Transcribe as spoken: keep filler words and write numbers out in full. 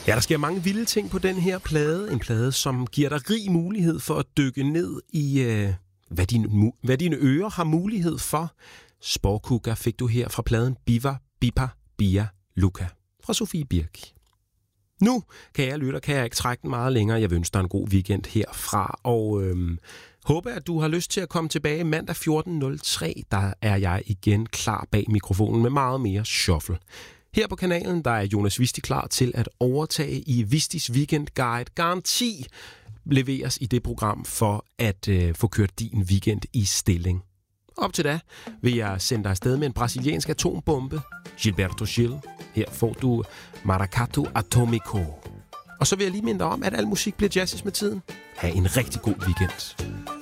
Ja, der sker mange vilde ting på den her plade. En plade, som giver dig rig mulighed for at dykke ned i, øh, hvad, dine, hvad dine ører har mulighed for. Sporkugga fik du her fra pladen Biva, Bipa, Bia, Luka fra Sofie Birk. Nu, kære lytter, kan jeg ikke trække den meget længere. Jeg vil ønske dig en god weekend herfra, og øhm, håber, at du har lyst til at komme tilbage mandag fjorten nul tre. Der er jeg igen klar bag mikrofonen med meget mere shuffle. Her på kanalen, der er Jonas Visti klar til at overtage i Vistis Weekend Guide. Garanti leveres i det program for at øh, få kørt din weekend i stilling. Op til da vil jeg sende dig afsted med en brasiliansk atombombe, Gilberto Gil. Her får du Maracatu Atomico. Og så vil jeg lige minde dig om, at al musik bliver jazzis med tiden. Ha' en rigtig god weekend.